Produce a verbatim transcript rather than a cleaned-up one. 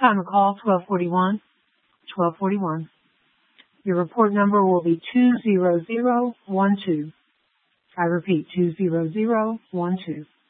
Time of call, twelve forty-one. twelve forty-one. Your report number will be two zero zero one two. I repeat, two zero zero one two.